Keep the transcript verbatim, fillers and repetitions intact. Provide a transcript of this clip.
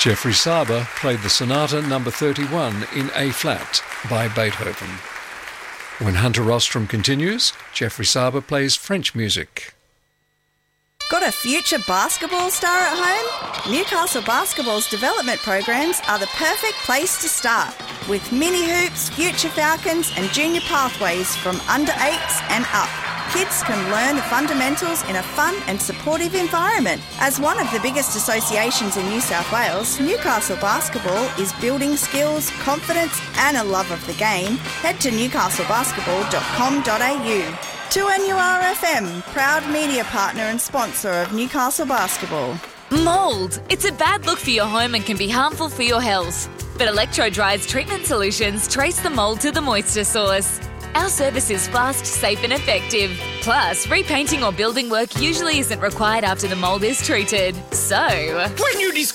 Jeffrey Saba played the Sonata number thirty-one in A-flat by Beethoven. When Hunter Rostrom continues, Jeffrey Saba plays French music. Got a future basketball star at home? Newcastle Basketball's development programs are the perfect place to start. With mini hoops, future Falcons and junior pathways from under eights and up. Kids can learn the fundamentals in a fun and supportive environment. As one of the biggest associations in New South Wales, Newcastle Basketball is building skills, confidence and a love of the game. Head to newcastle basketball dot com dot a u. two N U R F M, proud media partner and sponsor of Newcastle Basketball. Mould. It's a bad look for your home and can be harmful for your health. But Electro-Dry's treatment solutions trace the mould to the moisture source. Our service is fast, safe and effective. Plus, repainting or building work usually isn't required after the mould is treated. So, when you discover